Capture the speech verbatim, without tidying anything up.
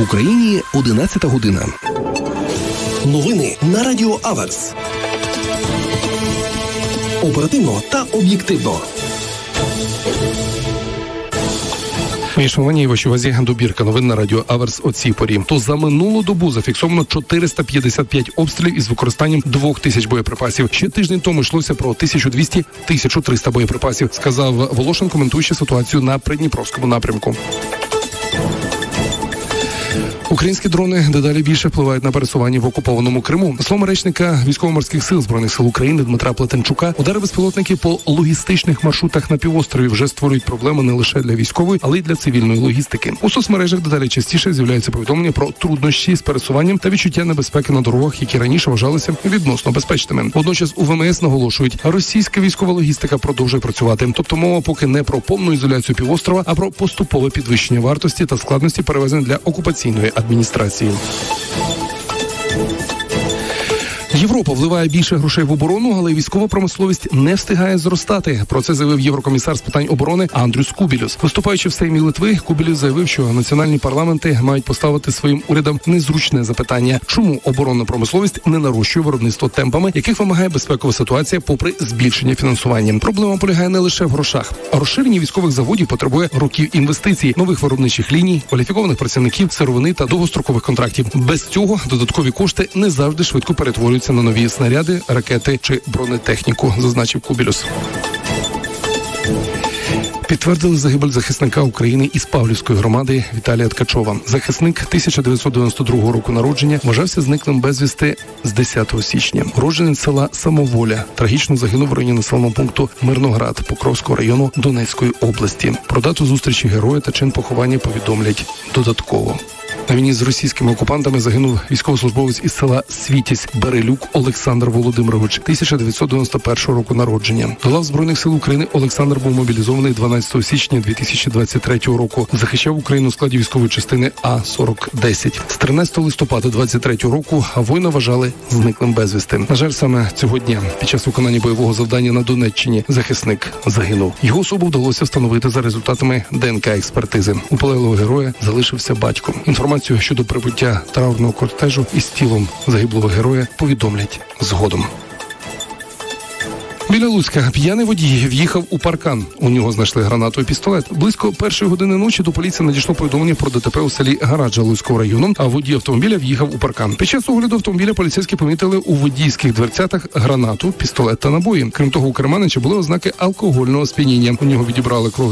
В Україні одинадцята година. Новини на Радіо Аверс. Оперативно та об'єктивно. Мої шановні, вашій увазі добірка новин на Радіо Аверс о цій порі. То за минулу добу зафіксовано чотириста п'ятдесят п'ять обстрілів із використанням двох тисяч боєприпасів. Ще тиждень тому йшлося про тисячу двісті - тисячу триста боєприпасів, сказав Волошин, коментуючи ситуацію на Придніпровському напрямку. Українські дрони дедалі більше впливають на пересування в окупованому Криму. За словами речника Військово-морських сил Збройних сил України Дмитра Плетенчука, удари безпілотників по логістичних маршрутах на півострові вже створюють проблеми не лише для військової, але й для цивільної логістики. У соцмережах дедалі частіше з'являються повідомлення про труднощі з пересуванням та відчуття небезпеки на дорогах, які раніше вважалися відносно безпечними. Водночас у ВМС наголошують, російська військова логістика продовжує працювати. Тобто мова поки не про повну ізоляцію півострова, а про поступове підвищення вартості та складності перевезень для окупаційної адміністрації. Європа вливає більше грошей в оборону, але військова промисловість не встигає зростати. Про це заявив єврокомісар з питань оборони Андрюс Кубілюс. Виступаючи в Сеймі Литви, Кубілюс заявив, що національні парламенти мають поставити своїм урядам незручне запитання, чому оборонна промисловість не нарощує виробництво темпами, яких вимагає безпекова ситуація попри збільшення фінансування. Проблема полягає не лише в грошах. Розширення військових заводів потребує років інвестицій, нових виробничих ліній, кваліфікованих працівників, сировини та довгострокових контрактів. Без цього додаткові кошти не завжди швидко перетворюються на нові снаряди, ракети чи бронетехніку, зазначив Кубілюс. Підтвердили загибель захисника України із Павлівської громади Віталія Ткачова. Захисник тисяча дев'ятсот дев'яносто другого року народження вважався зниклим безвісти з десятого січня. Уродженець села Самоволя трагічно загинув в районі населеного пункту Мирноград Покровського району Донецької області. Про дату зустрічі героя та чин поховання повідомлять додатково. На війні з російськими окупантами загинув військовослужбовець із села Світязь Берелюк Олександр Володимирович, тисяча дев'ятсот дев'яносто першого року народження. До лав Збройних сил України Олександр був мобілізований дванадцятого січня дві тисячі двадцять третього року. Захищав Україну у складі військової частини А сорок десять. З тринадцятого листопада двадцять третього року воїна вважали зниклим безвісти. На жаль, саме цього дня під час виконання бойового завдання на Донеччині захисник загинув. Його особу вдалося встановити за результатами ДНК-експертизи. У полеглого героя залишився батько. Інформацію щодо прибуття траурного кортежу із тілом загиблого героя повідомлять згодом. Біля Луцька п'яний водій в'їхав у паркан. У нього знайшли гранату і пістолет. Близько першої години ночі до поліції надійшло повідомлення про ДТП у селі Гараджа Луцького району, а водій автомобіля в'їхав у паркан. Під час огляду автомобіля поліцейські помітили у водійських дверцятах гранату, пістолет та набої. Крім того, у керманича були ознаки алкогольного сп'яніння. У нього відібрали кров